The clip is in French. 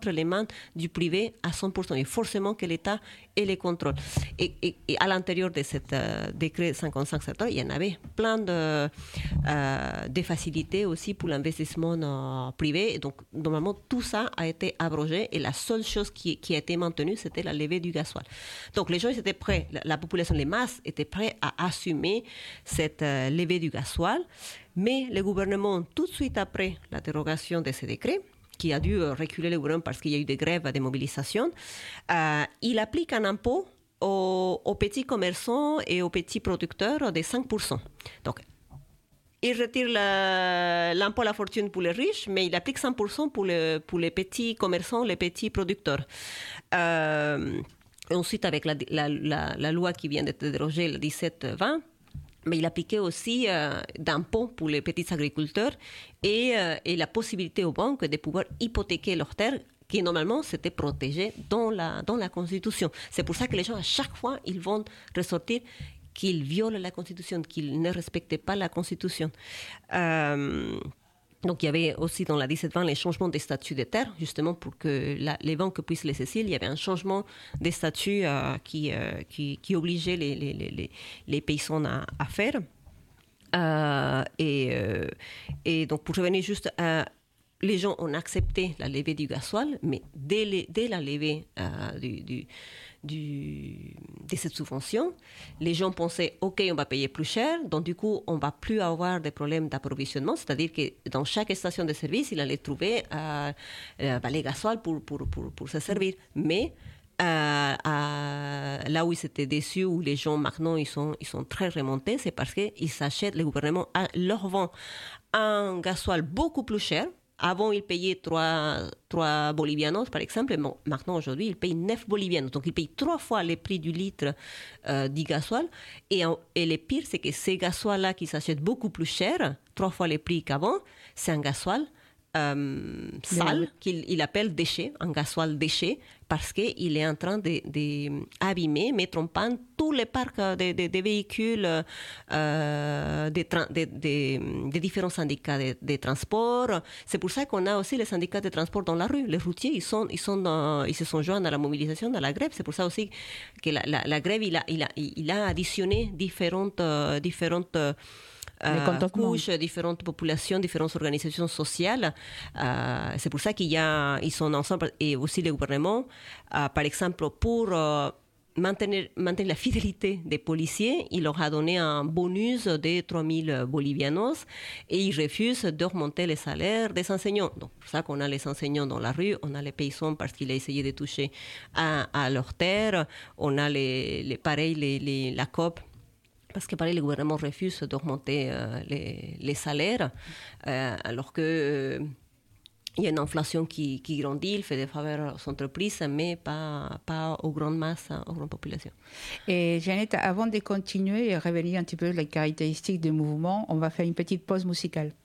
les mains du privé à 100%. Et forcément que l'État ait les contrôles. Et à l'intérieur de ce décret 55-70, il y en avait plein de facilités aussi pour l'investissement privé. Et donc, normalement, tout ça a été abrogé et la seule chose qui a été maintenue, c'était la levée du gasoil. Donc, les gens étaient prêts, la population, les masses étaient prêts à assumer cette levée du gasoil. Mais le gouvernement, tout de suite après la dérogation de ce décret, qui a dû reculer le gouvernement parce qu'il y a eu des grèves, des mobilisations, il applique un impôt aux petits commerçants et aux petits producteurs de 5%. Donc, il retire l'impôt à la fortune pour les riches, mais il applique 5% pour les petits commerçants, les petits producteurs. Ensuite, avec la loi qui vient d'être dérogée, le 17-20, mais il appliquait aussi d'impôts pour les petits agriculteurs et la possibilité aux banques de pouvoir hypothéquer leurs terres qui normalement c'était protégé dans la Constitution. C'est pour ça que les gens, à chaque fois, ils vont ressortir qu'ils violent la Constitution, qu'ils ne respectent pas la Constitution. Donc, il y avait aussi dans la 17-20 les changements des statuts des terres, justement pour que les banques puissent les saisir. Il y avait un changement des statuts qui obligeait les paysans à faire. Et donc, pour revenir juste les gens ont accepté la levée du gasoil, mais dès la levée de cette subvention, les gens pensaient « Ok, on va payer plus cher, donc du coup, on ne va plus avoir de problèmes d'approvisionnement. » C'est-à-dire que dans chaque station de service, il allait trouver les gasoils pour se servir. Mais là où ils étaient déçus, où les gens maintenant ils sont très remontés, c'est parce qu'ils s'achètent, le gouvernement leur vend un gasoil beaucoup plus cher. Avant, ils payaient 3 bolivianos, par exemple. Maintenant, aujourd'hui, ils payent 9 bolivianos. Donc, ils payent 3 fois le prix du litre du gasoil. Et le pire, c'est que ces gasoils-là qui s'achètent beaucoup plus cher, 3 fois le prix qu'avant, c'est un gasoil sale, qu'il appelle déchet, un gasoil déchet, parce qu'il est en train d'abîmer, mettre en panne tous les parcs des véhicules des différents syndicats de transport. C'est pour ça qu'on a aussi les syndicats de transport dans la rue. Les routiers, ils se sont joints à la mobilisation, à la grève. C'est pour ça aussi que la grève, il a additionné différentes couches, différentes populations, différentes organisations sociales. C'est pour ça qu'ils sont ensemble. Et aussi le gouvernement, par exemple, pour maintenir la fidélité des policiers, il leur a donné un bonus de 3 000 bolivianos et ils refusent d'augmenter les salaires des enseignants. Donc, c'est pour ça qu'on a les enseignants dans la rue, on a les paysans parce qu'ils ont essayé de toucher à leurs terres, on a la COP, parce que pareil, le gouvernement refuse d'augmenter les salaires, alors que il y a une inflation qui grandit, il fait des faveurs aux entreprises, mais pas aux grandes masses, aux grandes populations. Et Jeannette, avant de continuer et revenir un petit peu les caractéristiques du mouvement, on va faire une petite pause musicale.